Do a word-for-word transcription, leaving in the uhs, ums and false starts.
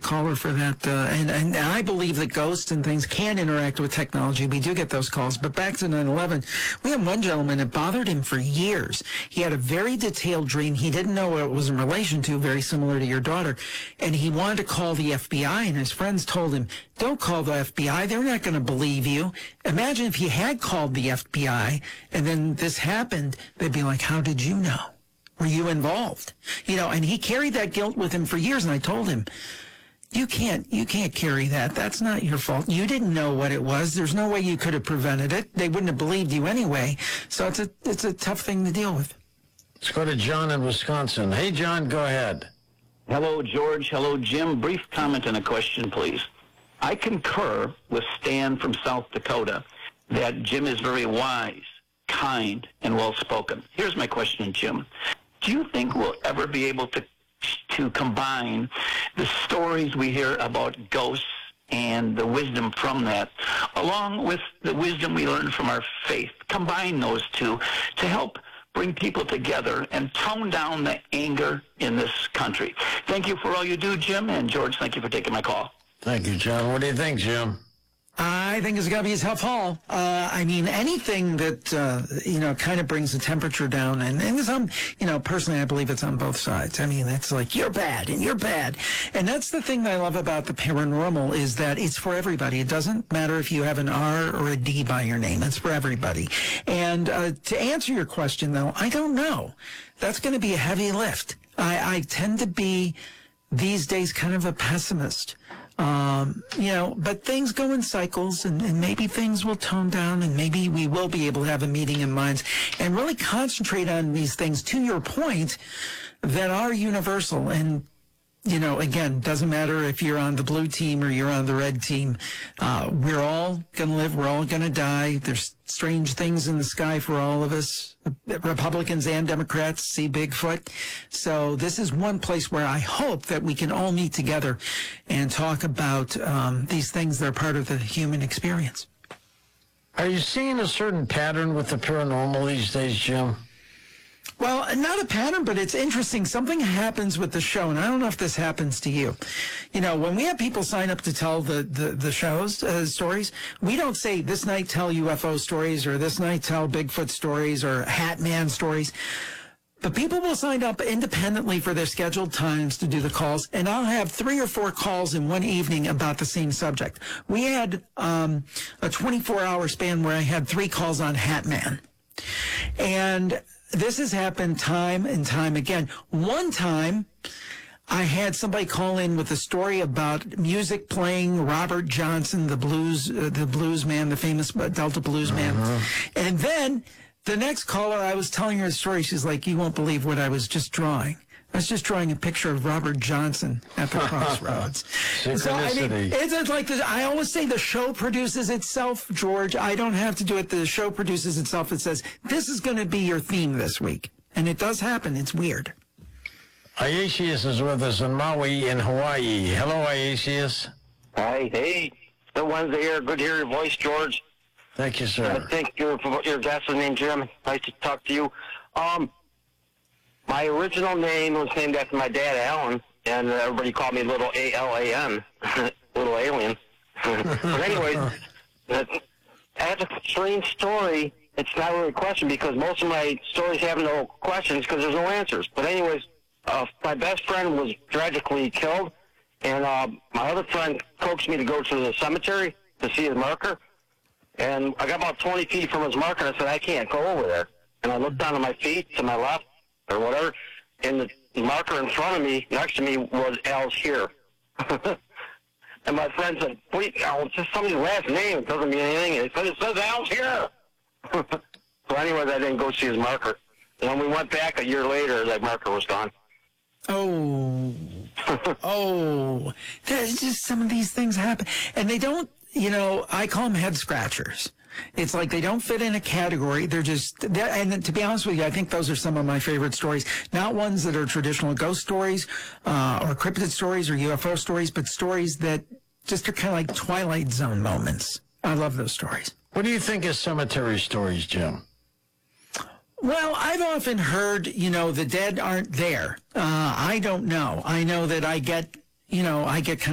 caller for that. Uh, and, and I believe that ghosts and things can interact with technology. We do get those calls. But back to nine eleven, we had one gentleman that bothered him for years. He had a very detailed dream. He didn't know what it was in relation to, very similar to your daughter. And he wanted to call the F B I, and his friends told him, don't call the F B I. They're not going to believe you. Imagine if he had called the F B I and then this happened. They'd be like, how did you know? Were you involved? You know, and he carried that guilt with him for years. And I told him, you can't, you can't carry that. That's not your fault. You didn't know what it was. There's no way you could have prevented it. They wouldn't have believed you anyway. So it's a, it's a tough thing to deal with. Let's go to John in Wisconsin. Hey, John, go ahead. Hello, George. Hello, Jim. Brief comment and a question, please. I concur with Stan from South Dakota that Jim is very wise, kind, and well-spoken. Here's my question, Jim. Do you think we'll ever be able to to combine the stories we hear about ghosts and the wisdom from that, along with the wisdom we learn from our faith, combine those two to help bring people together and tone down the anger in this country? Thank you for all you do, Jim, and George, thank you for taking my call. Thank you, John. What do you think, Jim? I think it's going to be a tough haul. Uh, I mean, anything that, uh, you know, kind of brings the temperature down. And, and some, you know, personally, I believe it's on both sides. I mean, it's like, you're bad and you're bad. And that's the thing that I love about the paranormal is that it's for everybody. It doesn't matter if you have an R or a D by your name. It's for everybody. And uh, to answer your question, though, I don't know. That's going to be a heavy lift. I, I tend to be, these days, kind of a pessimist. Um, you know, but things go in cycles, and, and maybe things will tone down, and maybe we will be able to have a meeting in minds and really concentrate on these things, to your point, that are universal. And, you know, again, doesn't matter if you're on the blue team or you're on the red team. Uh, we're all going to live. We're all going to die. There's strange things in the sky for all of us. Republicans and Democrats see Bigfoot. So this is one place where I hope that we can all meet together and talk about um, these things that are part of the human experience. Are you seeing a certain pattern with the paranormal these days, Jim? Well, not a pattern, but it's interesting. Something happens with the show, and I don't know if this happens to you. You know, when we have people sign up to tell the, the, the shows, uh, stories, we don't say this night tell U F O stories or this night tell Bigfoot stories or Hat Man stories. But people will sign up independently for their scheduled times to do the calls, and I'll have three or four calls in one evening about the same subject. We had um, a twenty-four hour span where I had three calls on Hat Man. And this has happened time and time again. One time, I had somebody call in with a story about music playing, Robert Johnson, the blues, uh, the blues man, the famous Delta blues man. Uh-huh. And then the next caller, I was telling her a story. She's like, you won't believe what I was just drawing. I was just drawing a picture of Robert Johnson at the crossroads. So, I mean, it's like the, I always say the show produces itself, George. I don't have to do it. The show produces itself. It says, this is going to be your theme this week. And it does happen. It's weird. Iasius is with us in Maui in Hawaii. Hello, Iasius. Hi. Hey. Good Wednesday here. Good to hear your voice, George. Thank you, sir. I think your, your guest is named Jim. Nice to talk to you. Um... My original name was named after my dad, Alan, and everybody called me Little A L A N, Little Alien. But anyways, I have a strange story. It's not really a question because most of my stories have no questions because there's no answers. But anyways, uh, my best friend was tragically killed, and uh, my other friend coaxed me to go to the cemetery to see his marker. And I got about twenty feet from his marker, and I said, I can't go over there. And I looked down at my feet to my left, or whatever, and the marker in front of me, next to me, was Al's here. And my friend said, wait, Al, it's just somebody's last name. It doesn't mean anything. And he said, it says Al's here. So anyways, I didn't go see his marker. And when we went back a year later, that marker was gone. Oh. Oh. There's just some of these things happen. And they don't, you know, I call them head scratchers. It's like they don't fit in a category. They're just, they're, and to be honest with you, I think those are some of my favorite stories. Not ones that are traditional ghost stories uh, or cryptid stories or U F O stories, but stories that just are kind of like Twilight Zone moments. I love those stories. What do you think of cemetery stories, Jim? Well, I've often heard, you know, the dead aren't there. Uh, I don't know. I know that I get, you know, I get kind